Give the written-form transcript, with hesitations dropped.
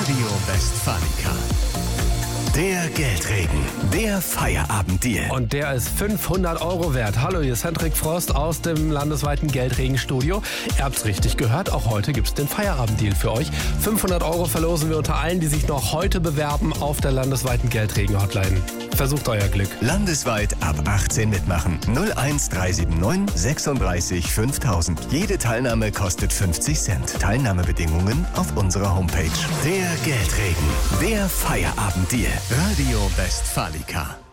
Radio Westfalica. Der Geldregen, der Feierabenddeal. Und der ist 500 € wert. Hallo, hier ist Hendrik Frost aus dem landesweiten Geldregenstudio. Ihr habt's richtig gehört, auch heute gibt's den Feierabenddeal für euch. 500 € verlosen wir unter allen, die sich noch heute bewerben auf der landesweiten Geldregen-Hotline. Versucht euer Glück. Landesweit ab 18 mitmachen. 01379 36 5000. Jede Teilnahme kostet 50 Cent. Teilnahmebedingungen auf unserer Homepage. Der Geldregen, der Feierabenddeal. Radio Westfalica.